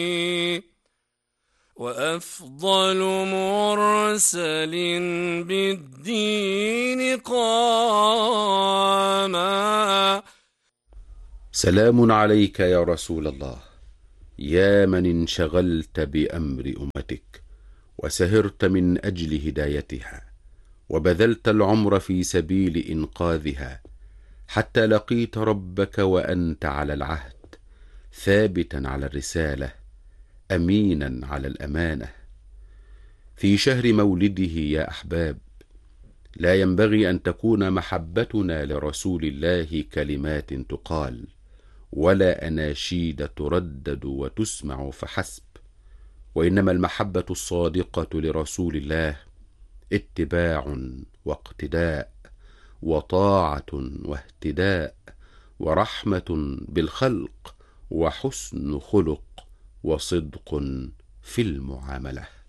وأفضل مرسل بالدين قاما. سلام عليك يا رسول الله، يا من انشغلت بأمر أمتك وسهرت من أجل هدايتها وبذلت العمر في سبيل إنقاذها، حتى لقيت ربك وأنت على العهد، ثابتا على الرسالة، أمينا على الأمانة. في شهر مولده يا أحباب، لا ينبغي أن تكون محبتنا لرسول الله كلمات تقال ولا أناشيد تردد وتسمع فحسب، وإنما المحبة الصادقة لرسول الله اتباع واقتداء وطاعة واهتداء ورحمة بالخلق وحسن خلق وصدق في المعاملة.